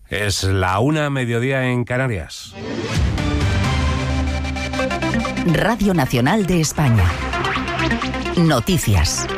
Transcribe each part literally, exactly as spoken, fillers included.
Es la una, mediodía en Canarias. Radio Nacional de España. Noticias.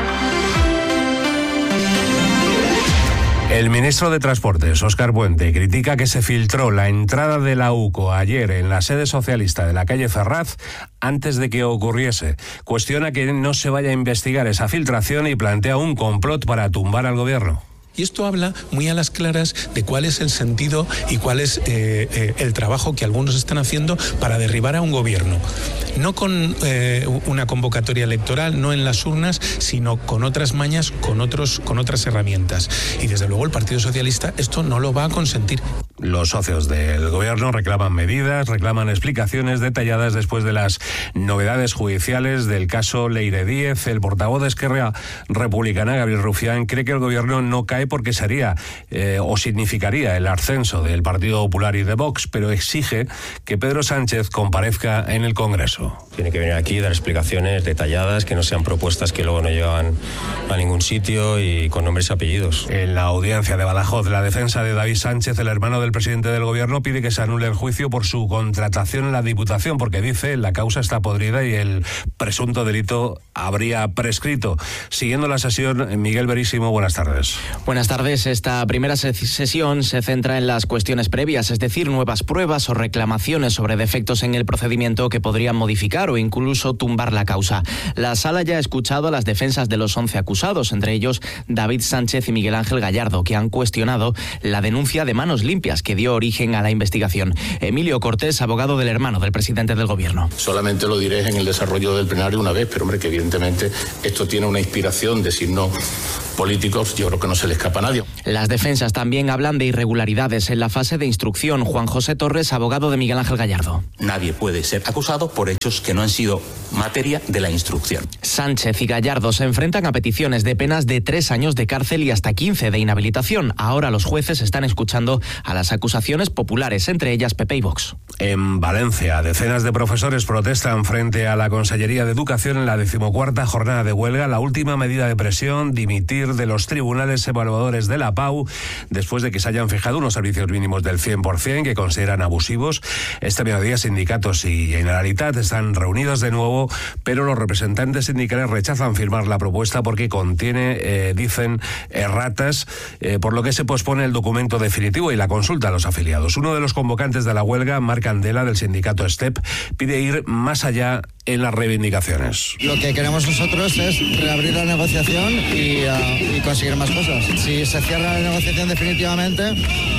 El ministro de Transportes, Óscar Puente, critica que se filtró la entrada de la U C O ayer en la sede socialista de la calle Ferraz antes de que ocurriese. Cuestiona que no se vaya a investigar esa filtración y plantea un complot para tumbar al gobierno. Y esto habla muy a las claras de cuál es el sentido y cuál es eh, eh, el trabajo que algunos están haciendo para derribar a un gobierno. No con eh, una convocatoria electoral, no en las urnas, sino con otras mañas, con, otros, con otras herramientas. Y desde luego el Partido Socialista esto no lo va a consentir. Los socios del gobierno reclaman medidas, reclaman explicaciones detalladas después de las novedades judiciales del caso Leire Díez. El portavoz de Esquerra Republicana, Gabriel Rufián, cree que el gobierno no cae porque sería eh, o significaría el ascenso del Partido Popular y de Vox, pero exige que Pedro Sánchez comparezca en el Congreso. Tiene que venir aquí y dar explicaciones detalladas, que no sean propuestas que luego no llevan a ningún sitio y con nombres y apellidos. En la audiencia de Badajoz, la defensa de David Sánchez, el hermano del presidente del gobierno, pide que se anule el juicio por su contratación en la Diputación, porque dice la causa está podrida y el presunto delito habría prescrito. Siguiendo la sesión, Miguel Verísimo, buenas tardes. Buenas tardes. Esta primera sesión se centra en las cuestiones previas, es decir, nuevas pruebas o reclamaciones sobre defectos en el procedimiento que podrían modificar o incluso tumbar la causa. La sala ya ha escuchado a las defensas de los once acusados, entre ellos David Sánchez y Miguel Ángel Gallardo, que han cuestionado la denuncia de manos limpias que dio origen a la investigación. Emilio Cortés, abogado del hermano del presidente del gobierno. Solamente lo diré en el desarrollo del plenario una vez, pero hombre, que evidentemente esto tiene una inspiración de signos políticos, yo creo que no se le escapa a nadie. Las defensas también hablan de irregularidades en la fase de instrucción. Juan José Torres, abogado de Miguel Ángel Gallardo. Nadie puede ser acusado por hechos que no han sido materia de la instrucción. Sánchez y Gallardo se enfrentan a peticiones de penas de tres años de cárcel y hasta quince de inhabilitación. Ahora los jueces están escuchando a las acusaciones populares, entre ellas P P y Vox. En Valencia, decenas de profesores protestan frente a la Consellería de Educación en la decimocuarta jornada de huelga. La última medida de presión, dimitir de los tribunales evaluadores de la P A U después de que se hayan fijado unos servicios mínimos del cien por ciento que consideran abusivos. Este mediodía sindicatos y Generalitat están reunidos de nuevo, pero los representantes sindicales rechazan firmar la propuesta porque contiene, eh, dicen, erratas, eh, por lo que se pospone el documento definitivo y la consulta a los afiliados. Uno de los convocantes de la huelga, Marc Candela, del sindicato STEP, pide ir más allá en las reivindicaciones. Lo que queremos nosotros es reabrir la negociación y, uh, y conseguir más cosas. Si se cierra la negociación definitivamente,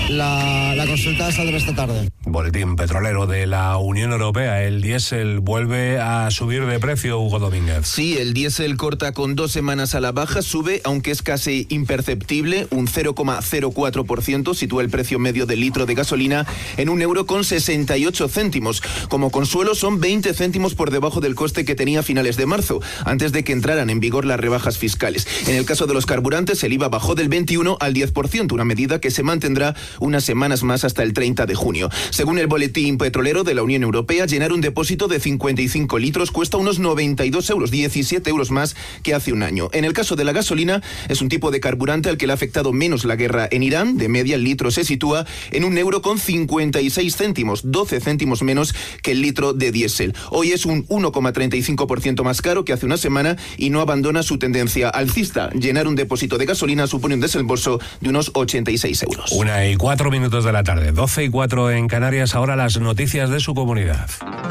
la, la consulta saldrá esta tarde. Boletín petrolero de la Unión Europea. El diésel vuelve a subir de precio, Hugo Domínguez. Sí, el diésel corta con dos semanas a la baja, sube, aunque es casi imperceptible, un cero coma cero cuatro por ciento, sitúa el precio medio del litro de gasolina en un euro con sesenta y ocho céntimos. Como consuelo, son veinte céntimos por debajo del coste que tenía a finales de marzo, antes de que entraran en vigor las rebajas fiscales. En el caso de los carburantes, el I V A bajó del veintiuno al diez por ciento, una medida que se mantendrá unas semanas más hasta el treinta de junio. Según el boletín petrolero de la Unión Europea, llenar un depósito de cincuenta y cinco litros cuesta unos noventa y dos euros, diecisiete euros más que hace un año. En el caso de la gasolina, es un tipo de carburante al que le ha afectado menos la guerra en Irán. De media, el litro se sitúa en un euro con cincuenta y seis céntimos, doce céntimos menos que el litro de diésel. Hoy es un uno coma treinta y cinco por ciento más caro que hace una semana y no abandona su tendencia alcista. Llenar un depósito de gasolina supone un desembolso de unos ochenta y seis euros. Una y cuatro minutos de la tarde, doce y cuatro en Canarias. Ahora las noticias de su comunidad.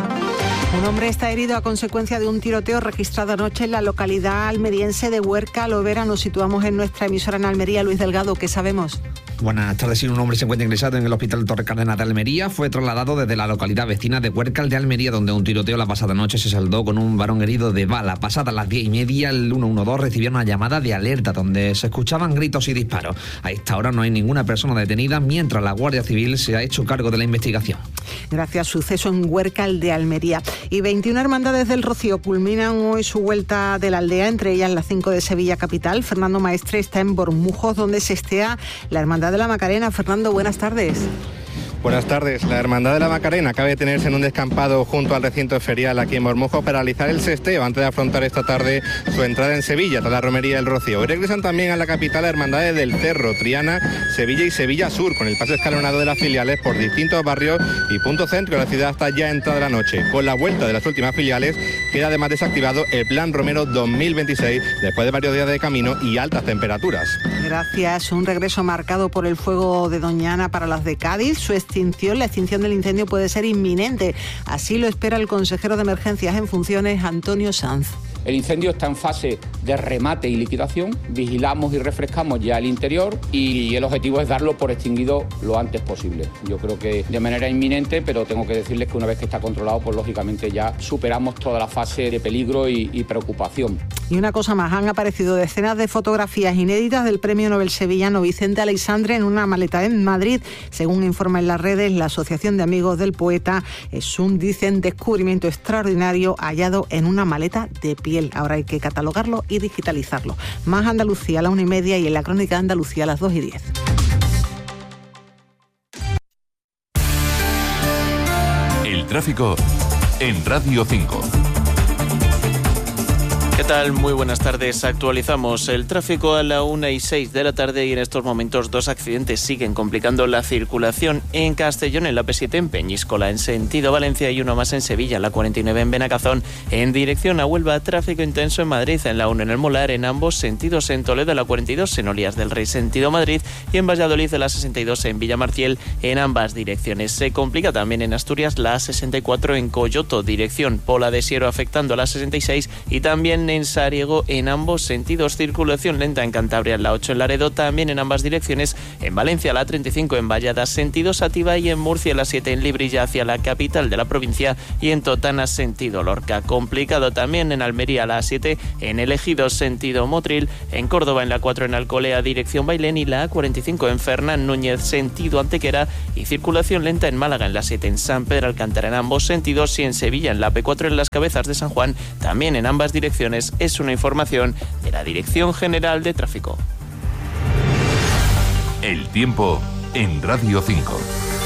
Un hombre está herido a consecuencia de un tiroteo registrado anoche en la localidad almeriense de Huerca Lovera. Nos situamos en nuestra emisora en Almería. Luis Delgado, ¿qué sabemos? Buenas tardes. Un hombre se encuentra ingresado en el Hospital Torre Cárdenas de Almería. Fue trasladado desde la localidad vecina de Huércal de Almería, donde un tiroteo la pasada noche se saldó con un varón herido de bala. Pasadas las diez y media, el uno uno dos recibió una llamada de alerta donde se escuchaban gritos y disparos. A esta hora no hay ninguna persona detenida, mientras la Guardia Civil se ha hecho cargo de la investigación. Gracias. Suceso en Huércal de Almería. Y veintiuna hermandades del Rocío culminan hoy su vuelta de la aldea, entre ellas las cinco de Sevilla capital. Fernando Maestre está en Bormujos, donde se estea la Hermandad de la Macarena. Fernando, buenas tardes. Buenas tardes. La Hermandad de la Macarena acaba de tenerse en un descampado junto al recinto ferial aquí en Mormujo para realizar el sesteo antes de afrontar esta tarde su entrada en Sevilla, tras la romería del Rocío. Hoy regresan también a la capital las hermandades del Cerro, Triana, Sevilla y Sevilla Sur, con el paso escalonado de las filiales por distintos barrios y punto centro de la ciudad hasta ya entrada la noche. Con la vuelta de las últimas filiales queda además desactivado el Plan Romero dos mil veintiséis después de varios días de camino y altas temperaturas. Gracias. Un regreso marcado por el fuego de Doñana para las de Cádiz. Su extinción, la extinción del incendio puede ser inminente. Así lo espera el consejero de Emergencias en funciones, Antonio Sanz. El incendio está en fase de remate y liquidación, vigilamos y refrescamos ya el interior y el objetivo es darlo por extinguido lo antes posible. Yo creo que de manera inminente, pero tengo que decirles que una vez que está controlado, pues lógicamente ya superamos toda la fase de peligro y, y preocupación. Y una cosa más, han aparecido decenas de fotografías inéditas del premio Nobel sevillano Vicente Aleixandre en una maleta en Madrid. Según informa en las redes la Asociación de Amigos del Poeta, es un, dicen, descubrimiento extraordinario hallado en una maleta de piel. Ahora hay que catalogarlo y digitalizarlo. Más Andalucía a la una y media y en la Crónica de Andalucía a las dos y diez. El tráfico en Radio cinco. ¿Qué tal? Muy buenas tardes. Actualizamos el tráfico a la una y seis de la tarde y en estos momentos dos accidentes siguen complicando la circulación en Castellón, en la P siete en Peñíscola, en sentido Valencia, y uno más en Sevilla, la cuarenta y nueve en Benacazón, en dirección a Huelva. Tráfico intenso en Madrid, en la uno en el Molar, en ambos sentidos, en Toledo, la cuarenta y dos en Olías del Rey, sentido Madrid, y en Valladolid, la sesenta y dos en Villamartiel, en ambas direcciones. Se complica también en Asturias la sesenta y cuatro en Coyoto, dirección Pola de Siero, afectando a la sesenta y seis, y también en Sariego en ambos sentidos. Circulación lenta en Cantabria, la ocho en Laredo, también en ambas direcciones. En Valencia, la treinta y cinco en Vallada, sentido Sativa, y en Murcia, la siete en Librilla hacia la capital de la provincia, y en Totana, sentido Lorca. Complicado también en Almería, la siete en El Ejido, sentido Motril, en Córdoba, en la cuatro en Alcolea, dirección Bailén, y la cuarenta y cinco en Fernán Núñez, sentido Antequera, y circulación lenta en Málaga, en la siete en San Pedro Alcántara, en ambos sentidos, y en Sevilla, en la P cuatro en Las Cabezas de San Juan, también en ambas direcciones. Es una información de la Dirección General de Tráfico. El tiempo en Radio cinco.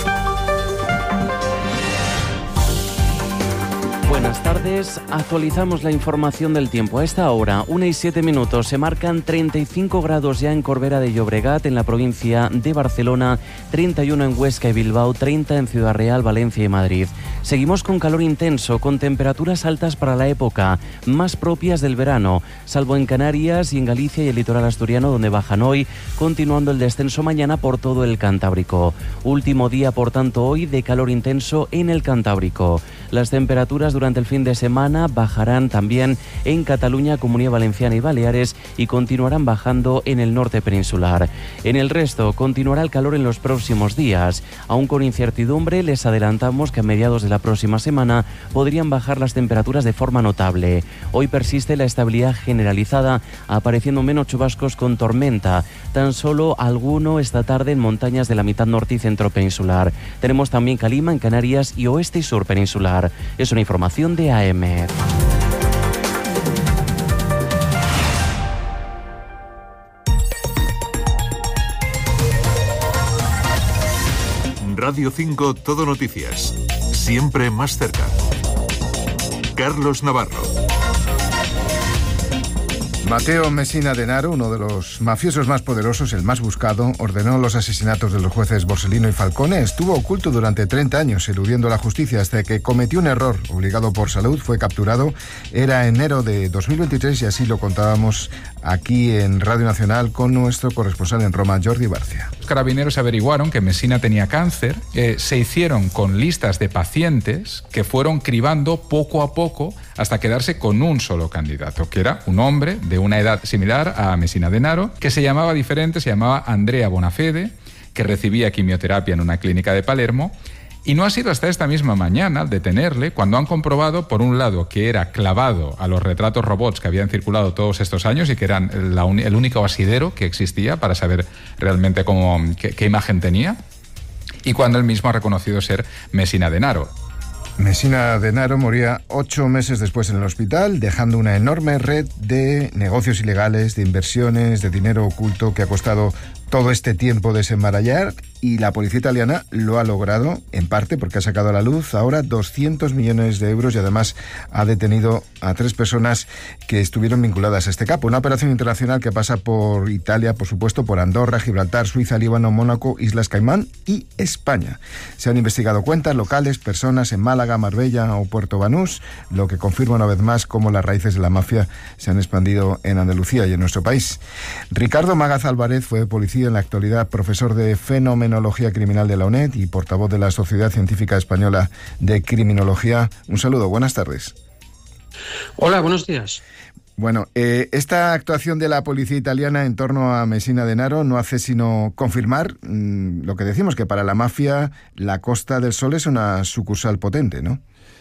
Buenas tardes, actualizamos la información del tiempo. A esta hora, una y siete minutos, se marcan treinta y cinco grados ya en Corbera de Llobregat, en la provincia de Barcelona, treinta y uno en Huesca y Bilbao, treinta en Ciudad Real, Valencia y Madrid. Seguimos con calor intenso, con temperaturas altas para la época, más propias del verano, salvo en Canarias y en Galicia y el litoral asturiano, donde bajan hoy, continuando el descenso mañana por todo el Cantábrico. Último día, por tanto, hoy de calor intenso en el Cantábrico. Las temperaturas durante el fin de semana bajarán también en Cataluña, Comunidad Valenciana y Baleares, y continuarán bajando en el norte peninsular. En el resto continuará el calor en los próximos días. Aún con incertidumbre, les adelantamos que a mediados de la próxima semana podrían bajar las temperaturas de forma notable. Hoy persiste la estabilidad generalizada, apareciendo menos chubascos con tormenta, tan solo alguno esta tarde en montañas de la mitad norte y centro peninsular. Tenemos también calima en Canarias y oeste y sur peninsular. Es una información de A M. Radio cinco, Todo Noticias. Siempre más cerca. Carlos Navarro. Mateo Messina Denaro, uno de los mafiosos más poderosos, el más buscado, ordenó los asesinatos de los jueces Borsellino y Falcone. Estuvo oculto durante treinta años, eludiendo la justicia, hasta que cometió un error. Obligado por salud, fue capturado. Era enero de dos mil veintitrés y así lo contábamos aquí en Radio Nacional con nuestro corresponsal en Roma, Jordi Barcia. Los carabineros averiguaron que Messina tenía cáncer. Eh, se hicieron con listas de pacientes que fueron cribando poco a poco hasta quedarse con un solo candidato, que era un hombre de una edad similar a Messina Denaro, que se llamaba diferente, se llamaba Andrea Bonafede, que recibía quimioterapia en una clínica de Palermo. Y no ha sido hasta esta misma mañana, al detenerle, cuando han comprobado, por un lado, que era clavado a los retratos robots que habían circulado todos estos años y que eran la un, el único asidero que existía para saber realmente cómo, qué, qué imagen tenía, y cuando él mismo ha reconocido ser Messina Denaro. Messina Denaro moría ocho meses después en el hospital, dejando una enorme red de negocios ilegales, de inversiones, de dinero oculto que ha costado todo este tiempo desenmarañar, y la policía italiana lo ha logrado, en parte porque ha sacado a la luz ahora doscientos millones de euros y además ha detenido a tres personas que estuvieron vinculadas a este capo. Una operación internacional que pasa por Italia, por supuesto, por Andorra, Gibraltar, Suiza, Líbano, Mónaco, Islas Caimán y España. Se han investigado cuentas locales, personas en Málaga, Marbella o Puerto Banús, lo que confirma una vez más cómo las raíces de la mafia se han expandido en Andalucía y en nuestro país. Ricardo Magaz Álvarez fue policía, en la actualidad profesor de Fenomenología Criminal de la UNED y portavoz de la Sociedad Científica Española de Criminología. Un saludo, buenas tardes. Hola, buenos días. Bueno, eh, esta actuación de la policía italiana en torno a Messina Denaro no hace sino confirmar mmm, lo que decimos, que para la mafia la Costa del Sol es una sucursal potente, ¿no?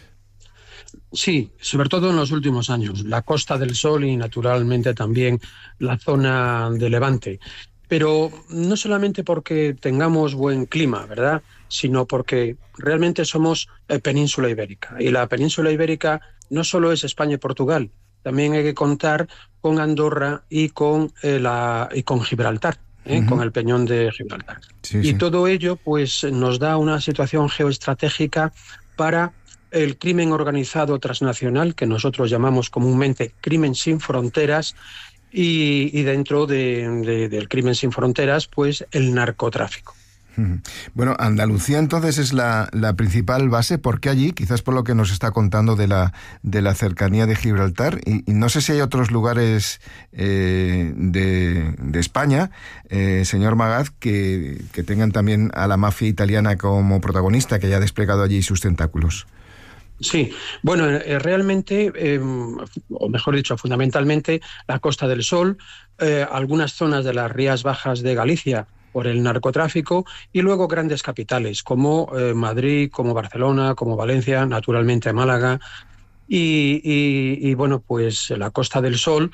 Sí, sobre todo en los últimos años. La Costa del Sol y naturalmente también la zona de Levante. Pero no solamente porque tengamos buen clima, ¿verdad?, sino porque realmente somos eh, península ibérica. Y la península ibérica no solo es España y Portugal, también hay que contar con Andorra y con, eh, la, y con Gibraltar, ¿eh? Uh-huh. Con el peñón de Gibraltar. Sí, y sí. Todo ello pues, nos da una situación geoestratégica para el crimen organizado transnacional, que nosotros llamamos comúnmente crimen sin fronteras, y, y dentro de, de, del crimen sin fronteras, pues el narcotráfico. Bueno, Andalucía entonces es la, la principal base. ¿Por qué allí? Quizás por lo que nos está contando de la, de la cercanía de Gibraltar. Y, y no sé si hay otros lugares eh, de, de España, eh, señor Magaz, que, que tengan también a la mafia italiana como protagonista, que haya desplegado allí sus tentáculos. Sí, bueno, eh, realmente, eh, o mejor dicho, fundamentalmente, la Costa del Sol, eh, algunas zonas de las Rías Bajas de Galicia por el narcotráfico, y luego grandes capitales como eh, Madrid, como Barcelona, como Valencia, naturalmente Málaga, y, y, y bueno, pues la Costa del Sol,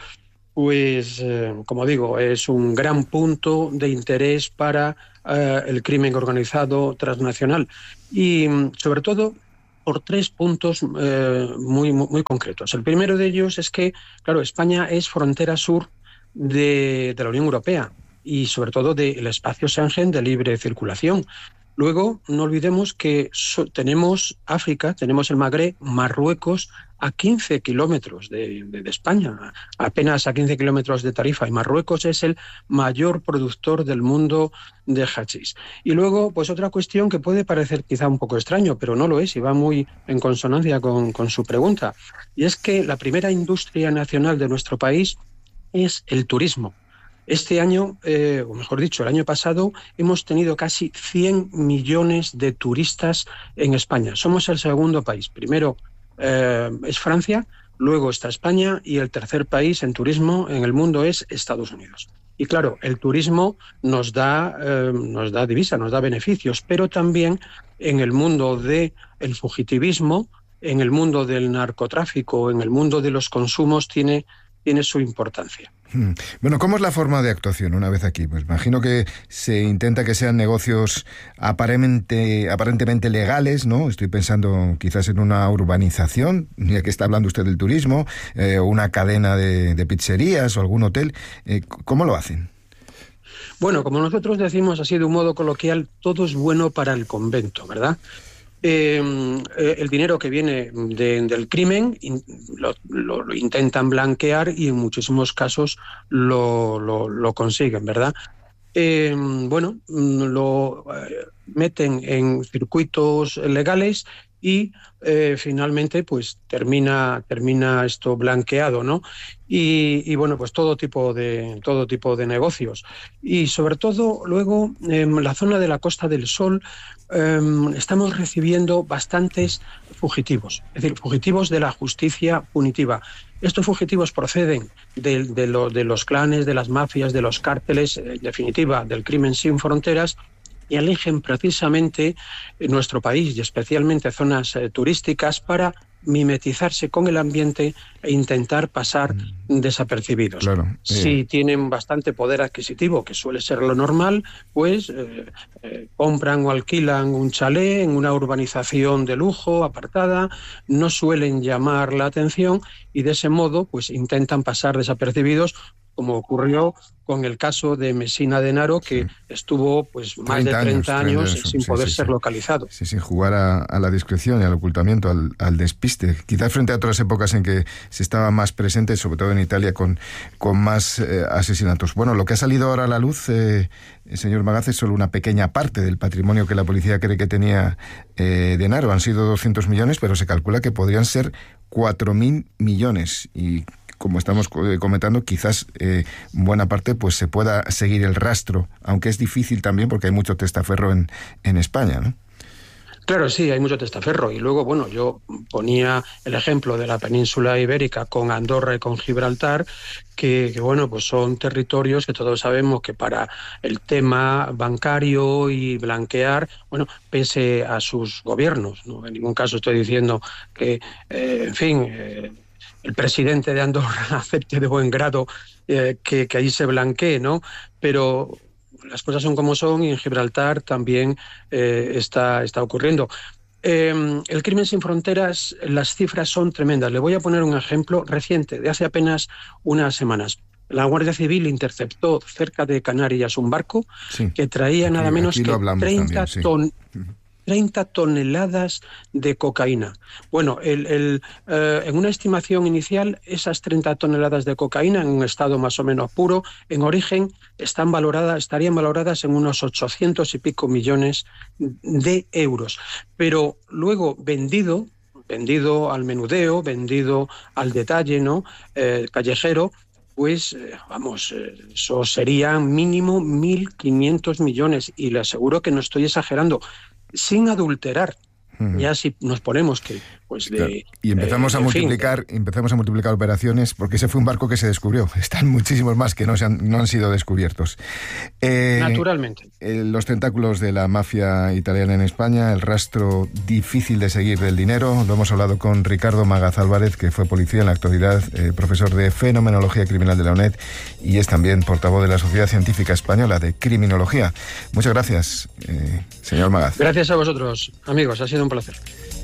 pues eh, como digo, es un gran punto de interés para eh, el crimen organizado transnacional, y sobre todo por tres puntos eh, muy, muy, muy concretos. El primero de ellos es que, claro, España es frontera sur de, de la Unión Europea y sobre todo del espacio Schengen de libre circulación. Luego, no olvidemos que so, tenemos África, tenemos el Magreb, Marruecos, a quince kilómetros de, de, de España, apenas a quince kilómetros de Tarifa, y Marruecos es el mayor productor del mundo de hachís. Y luego, pues otra cuestión que puede parecer quizá un poco extraño, pero no lo es, y va muy en consonancia con, con su pregunta, y es que la primera industria nacional de nuestro país es el turismo. Este año, eh, o mejor dicho, el año pasado, hemos tenido casi cien millones de turistas en España. Somos el segundo país. Primero eh, es Francia, luego está España, y el tercer país en turismo en el mundo es Estados Unidos. Y claro, el turismo nos da, eh, nos da divisa, nos da beneficios, pero también en el mundo del fugitivismo, en el mundo del narcotráfico, en el mundo de los consumos, tiene, tiene su importancia. Bueno, ¿cómo es la forma de actuación una vez aquí? Pues imagino que se intenta que sean negocios aparentemente, aparentemente legales, ¿no? Estoy pensando quizás en una urbanización, ya que está hablando usted del turismo, eh, o una cadena de, de pizzerías o algún hotel. Eh, ¿Cómo lo hacen? Bueno, como nosotros decimos así de un modo coloquial, todo es bueno para el convento, ¿verdad? Eh, eh, el dinero que viene de, del crimen in, lo, lo, lo intentan blanquear y en muchísimos casos lo, lo, lo consiguen, ¿verdad? Eh, bueno, lo eh, meten en circuitos legales y eh, finalmente pues termina termina esto blanqueado, ¿no? Y, y bueno, pues todo tipo de todo tipo de negocios, y sobre todo luego en la zona de la Costa del Sol eh, estamos recibiendo bastantes fugitivos, es decir, fugitivos de la justicia punitiva. Estos fugitivos proceden de, de, lo, de los clanes, de las mafias, de los cárteles, en definitiva del crimen sin fronteras, y eligen precisamente nuestro país y especialmente zonas eh, turísticas para mimetizarse con el ambiente e intentar pasar mm. desapercibidos. Claro, eh. Si tienen bastante poder adquisitivo, que suele ser lo normal, pues eh, eh, compran o alquilan un chalet en una urbanización de lujo, apartada, no suelen llamar la atención y de ese modo pues intentan pasar desapercibidos, como ocurrió con el caso de Messina Denaro, que sí. estuvo pues más de treinta años, años sin sí, poder sí, ser sí. localizado. Sí, sin jugar a, a la discreción y al ocultamiento, al, al despiste. Quizás frente a otras épocas en que se estaba más presente, sobre todo en Italia, con, con más eh, asesinatos. Bueno, lo que ha salido ahora a la luz, eh, señor Magaz, es solo una pequeña parte del patrimonio que la policía cree que tenía eh, Denaro. Han sido doscientos millones, pero se calcula que podrían ser cuatro mil millones. Y como estamos comentando, quizás eh, buena parte pues se pueda seguir el rastro, aunque es difícil también porque hay mucho testaferro en, en España, ¿no? Claro, sí, hay mucho testaferro. Y luego, bueno, yo ponía el ejemplo de la península ibérica con Andorra y con Gibraltar, que, que bueno, pues son territorios que todos sabemos que para el tema bancario y blanquear, bueno, pese a sus gobiernos, ¿no? En ningún caso estoy diciendo que, eh, en fin... Eh, el presidente de Andorra acepte de buen grado eh, que, que ahí se blanquee, ¿no? Pero las cosas son como son y en Gibraltar también eh, está, está ocurriendo. Eh, el crimen sin fronteras, las cifras son tremendas. Le voy a poner un ejemplo reciente, de hace apenas unas semanas. La Guardia Civil interceptó cerca de Canarias un barco sí. que traía aquí, nada menos que treinta toneladas. Sí. treinta toneladas de cocaína. Bueno, el, el, eh, en una estimación inicial, esas treinta toneladas de cocaína, en un estado más o menos puro, en origen, están valoradas, estarían valoradas en unos ochocientos y pico millones de euros. Pero luego vendido, vendido al menudeo, vendido al detalle, ¿no? Eh, callejero, pues, eh, vamos, eh, eso serían mínimo mil quinientos millones. Y le aseguro que no estoy exagerando. Sin adulterar, uh-huh. ya si nos ponemos que pues de, claro. y empezamos eh, a multiplicar fin. empezamos a multiplicar operaciones, porque ese fue un barco que se descubrió. Están muchísimos más que no se han, no han sido descubiertos. Eh, Naturalmente. Eh, los tentáculos de la mafia italiana en España, el rastro difícil de seguir del dinero, lo hemos hablado con Ricardo Magaz Álvarez, que fue policía en la actualidad, eh, profesor de Fenomenología Criminal de la UNED y es también portavoz de la Sociedad Científica Española de Criminología. Muchas gracias, eh, señor Magaz. Gracias a vosotros, amigos, ha sido un placer.